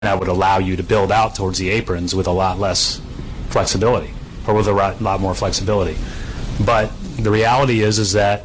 that would allow you to build out towards the aprons with a lot less flexibility, or with a lot more flexibility. But the reality is that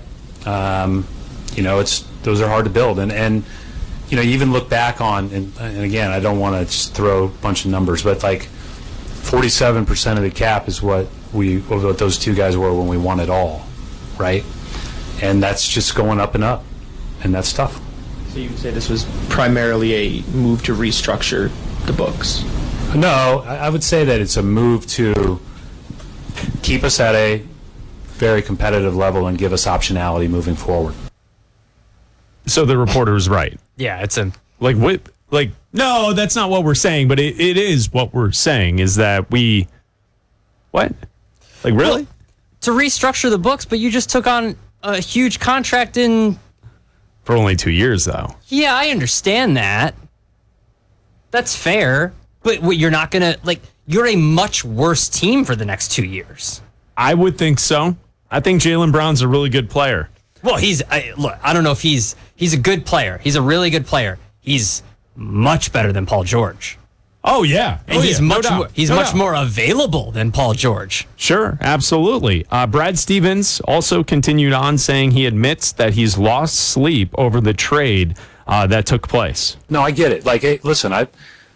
those are hard to build, and you even look back on, and again, I don't want to just throw a bunch of numbers, but like 47% of the cap is what those two guys were when we won it all, right? And that's just going up, and that's tough. So you would say this was primarily a move to restructure the books? No, I would say that it's a move to keep us at a very competitive level and give us optionality moving forward. So the reporter was right. Yeah, it's a no, that's not what we're saying, but it is what we're saying is that what? Like, really? Well, to restructure the books, but you just took on a huge contract for only 2 years, though. Yeah, I understand that. That's fair. But you're not going to, you're a much worse team for the next 2 years. I would think so. I think Jaylen Brown's a really good player. Well, I don't know if he's a good player. He's a really good player. He's much better than Paul George. Oh, yeah. And he's much more available than Paul George. Sure, absolutely. Brad Stevens also continued on saying he admits that he's lost sleep over the trade that took place. No, I get it. Hey, listen, I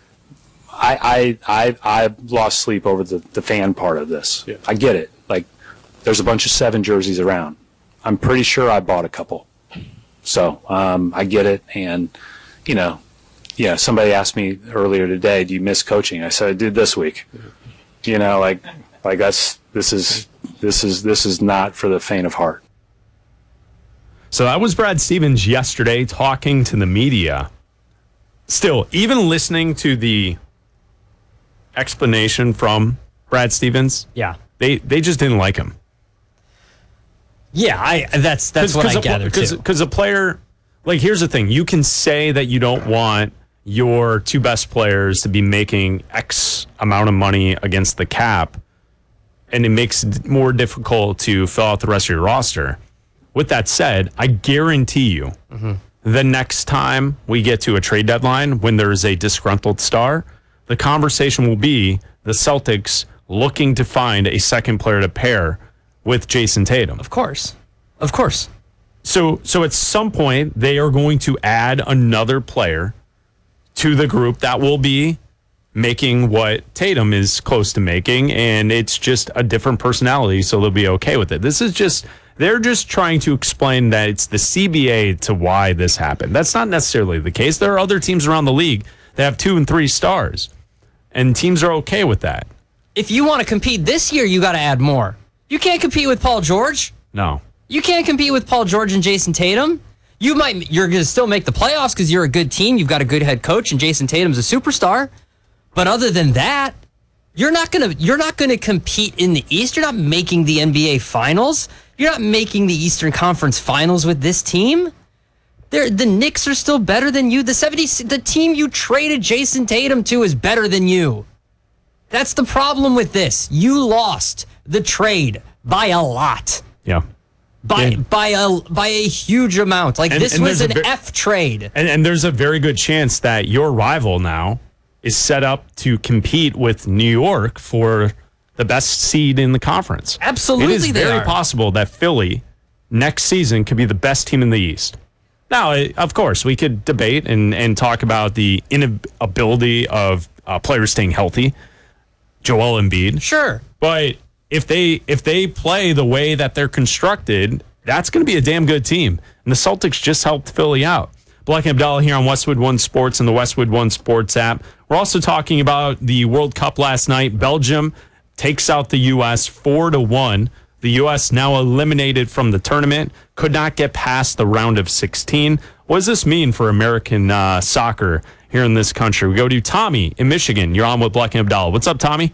lost sleep over the fan part of this. Yeah. I get it. There's a bunch of 7 jerseys around. I'm pretty sure I bought a couple. So I get it. And, somebody asked me earlier today, do you miss coaching? I said, I did this week. This is not for the faint of heart. So that was Brad Stevens yesterday talking to the media. Still, even listening to the explanation from Brad Stevens, yeah, they just didn't like him. Yeah, that's what I gathered too. Because a player, here's the thing: you can say that you don't want your 2 best players to be making X amount of money against the cap, and it makes it more difficult to fill out the rest of your roster. With that said, I guarantee you, the next time we get to a trade deadline when there is a disgruntled star, the conversation will be the Celtics looking to find a second player to pair with Jason Tatum. Of course. So at some point, they are going to add another player to the group that will be making what Tatum is close to making, and it's just a different personality, so they'll be okay with it. They're just trying to explain that it's the CBA to why this happened. That's not necessarily the case. There are other teams around the league that have 2 and 3 stars, and teams are okay with that. If you want to compete this year, you got to add more. You can't compete with Paul George. No. You can't compete with Paul George and Jason Tatum. You're going to still make the playoffs because you're a good team. You've got a good head coach, and Jason Tatum's a superstar. But other than that, you're not going to compete in the East. You're not making the NBA Finals. You're not making the Eastern Conference Finals with this team. The Knicks are still better than you. The team you traded Jason Tatum to is better than you. That's the problem with this. You lost the trade by a lot. Yeah. By a huge amount. This was an F trade. And there's a very good chance that your rival now is set up to compete with New York for the best seed in the conference. Absolutely, it is very possible that Philly next season could be the best team in the East. Now, of course, we could debate and talk about the inability of players staying healthy. Joel Embiid. Sure. But if they play the way that they're constructed, that's going to be a damn good team. And the Celtics just helped Philly out. Black and Abdallah here on Westwood One Sports and the Westwood One Sports app. We're also talking about the World Cup last night. Belgium takes out the U.S. 4-1. The U.S. now eliminated from the tournament, could not get past the round of 16. What does this mean for American soccer here in this country? We go to Tommy in Michigan. You're on with Black and Abdallah. What's up, Tommy?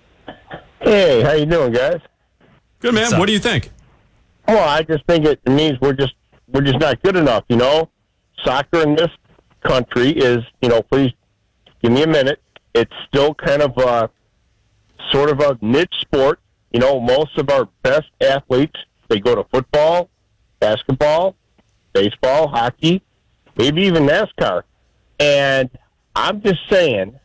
Hey, how you doing, guys? Good, man. What do you think? Well, I just think it means we're just not good enough, Soccer in this country is, please give me a minute. It's still kind of sort of a niche sport. Most of our best athletes, they go to football, basketball, baseball, hockey, maybe even NASCAR. And I'm just saying